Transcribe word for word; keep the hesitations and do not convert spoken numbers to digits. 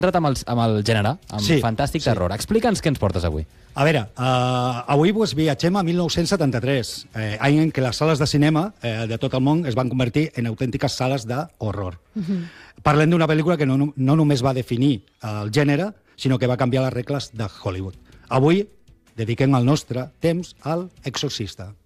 entrat amb el, amb el gènere, amb Sí, Fantàstic sí. Terror. Explica'ns què ens portes avui. A veure, uh, avui pues, viatgem a mil nou-cents setanta-tres, eh, any en què les sales de cinema eh, de tot el món es van convertir en autèntiques sales d'horror. Uh-huh. Parlem d'una pel·lícula que no, no només va definir el gènere, sinó que va canviar les regles de Hollywood. Avui dediquem el nostre temps al Exorcista.